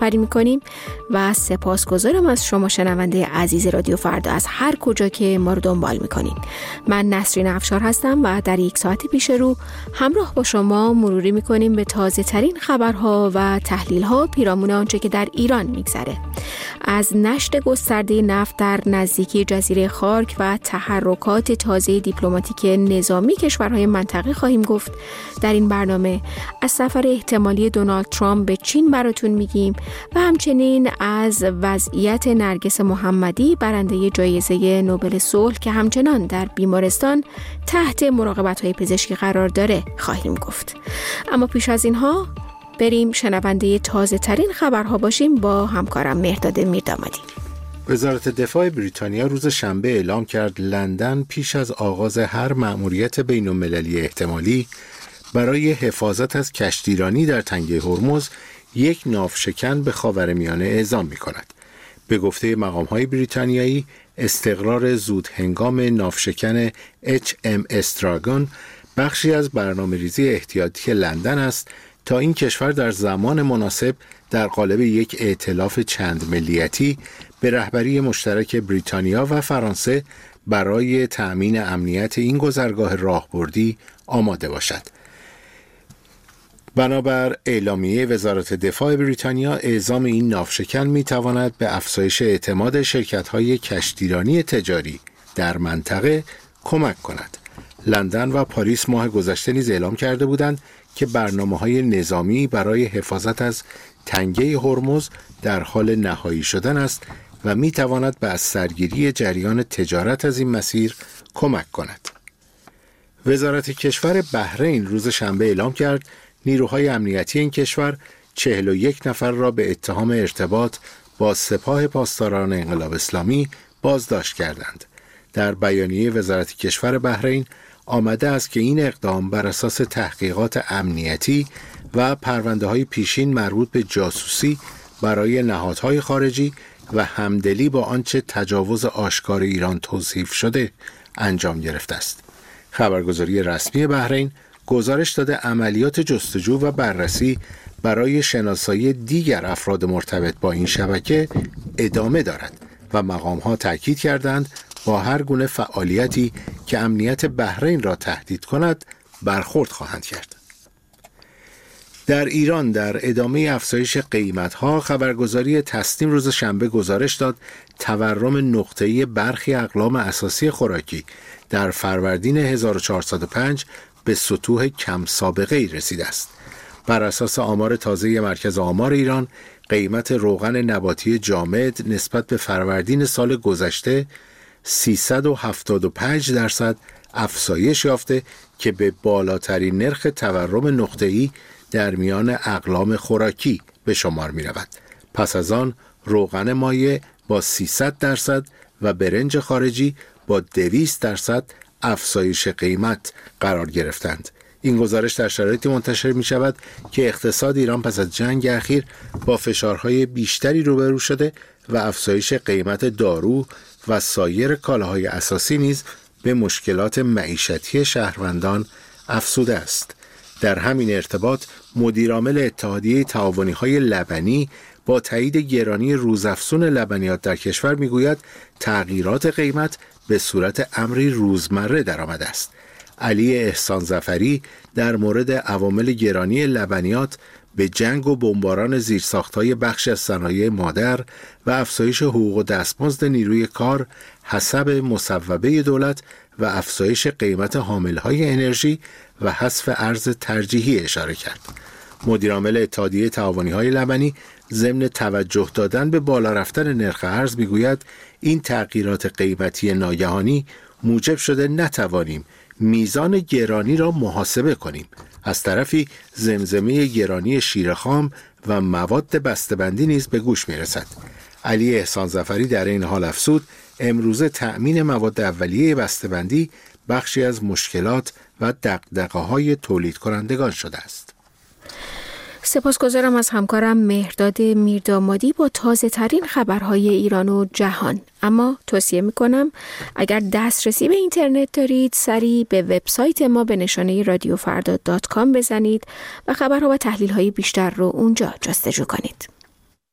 راهبری میکنیم و سپاسگزارم از شما شنونده عزیز رادیو فردا از هر کجا که ما رو دنبال میکنین. من نسرین افشار هستم و در یک ساعت پیش رو همراه با شما مروری میکنیم به تازه ترین خبرها و تحلیل‌ها پیرامون آنچه که در ایران میگذره. از نشت گسترده نفت در نزدیکی جزیره خارک و تحرکات تازه دیپلماتیک نظامی کشورهای منطقه خواهیم گفت. در این برنامه از سفر احتمالی دونالد ترامپ به چین براتون میگیم و همچنین از وضعیت نرگس محمدی برنده جایزه نوبل صلح که همچنان در بیمارستان تحت مراقبت‌های پزشکی قرار داره خواهیم گفت. اما پیش از اینها بریم شنونده تازه ترین خبرها باشیم با همکارم مهرداد میردامادی. وزارت دفاع بریتانیا روز شنبه اعلام کرد لندن پیش از آغاز هر مأموریت بین‌المللی احتمالی برای حفاظت از کشتیرانی در تنگه هرمز یک ناوشکن به خاورمیانه اعزام می‌کند. به گفته مقام‌های بریتانیایی استقرار زود هنگام ناوشکن HMS دراگون بخشی از برنامه‌ریزی احتیاطی لندن است تا این کشور در زمان مناسب در قالب یک ائتلاف چند ملیتی به رهبری مشترک بریتانیا و فرانسه برای تأمین امنیت این گذرگاه راهبردی آماده باشد. بنابر اعلامیه وزارت دفاع بریتانیا، اعزام این ناوشکن می‌تواند به افزایش اعتماد شرکت‌های کشتیرانی تجاری در منطقه کمک کند. لندن و پاریس ماه گذشته نیز اعلام کرده بودند که برنامه‌های نظامی برای حفاظت از تنگه هرمز در حال نهایی شدن است و می‌تواند به از سرگیری جریان تجارت از این مسیر کمک کند. وزارت کشور بحرین روز شنبه اعلام کرد نیروهای امنیتی این کشور 41 نفر را به اتهام ارتباط با سپاه پاسداران انقلاب اسلامی بازداشت کردند. در بیانیه وزارت کشور بحرین آمده است که این اقدام بر اساس تحقیقات امنیتی و پرونده‌های پیشین مربوط به جاسوسی برای نهادهای خارجی و همدلی با آنچه تجاوز آشکار ایران توصیف شده انجام گرفته است. خبرگزاری رسمی بحرین گزارش داده عملیات جستجو و بررسی برای شناسایی دیگر افراد مرتبط با این شبکه ادامه دارد و مقام‌ها تاکید کردند با هر گونه فعالیتی که امنیت بحرین را تهدید کند برخورد خواهند کرد. در ایران در ادامه افزایش قیمت‌ها خبرگزاری تسنیم روز شنبه گزارش داد تورم نقطه‌ای برخی اقلام اساسی خوراکی در فروردین 1405 به سطوح کم سابقه‌ای رسیده است. بر اساس آمار تازه مرکز آمار ایران، قیمت روغن نباتی جامد نسبت به فروردین سال گذشته 375% افزایش یافته که به بالاترین نرخ تورم نقطه‌ای در میان اقلام خوراکی به شمار می رود. پس از آن روغن مایع با 300% و برنج خارجی با 200% افزایش قیمت قرار گرفتند. این گزارش در شرایطی منتشر می شود که اقتصاد ایران پس از جنگ اخیر با فشارهای بیشتری روبرو شده و افزایش قیمت دارو و سایر کالاهای اساسی نیز به مشکلات معیشتی شهروندان افزوده است. در همین ارتباط مدیرعامل اتحادیه تعاونی‌های لبنی با تایید گرانی روزافزون لبنیات در کشور میگوید تغییرات قیمت به صورت امری روزمره درآمده است. علی احسان ظفری در مورد عوامل گرانی لبنیات به جنگ و بمباران زیرساخت‌های بخش از صنایع مادر و افزایش حقوق و دستمزد نیروی کار حسب مصوبه دولت و افزایش قیمت حامل‌های انرژی و حذف ارز ترجیحی اشاره کرد. مدیرعامل اتحادیه تعاونی‌های لبنی ضمن توجه دادن به بالا رفتن نرخ ارز میگوید این تغییرات قیمتی ناگهانی موجب شده نتوانیم میزان گرانی را محاسبه کنیم. از طرفی زمزمه گرانی شیر خام و مواد بسته‌بندی نیز به گوش میرسد. علی احسان ظفری در این حال افزود امروزه تأمین مواد اولیه بسته‌بندی بخشی از مشکلات و دغدغه‌های تولید کنندگان شده است. سپاسگزارم از همکارم مهرداد میردامادی با تازه ترین خبرهای ایران و جهان. اما توصیه میکنم اگر دسترسی به اینترنت دارید سریع به وبسایت ما به نشانه radiofrda.com بزنید و خبرها و تحلیل‌های بیشتر رو اونجا جستجو کنید.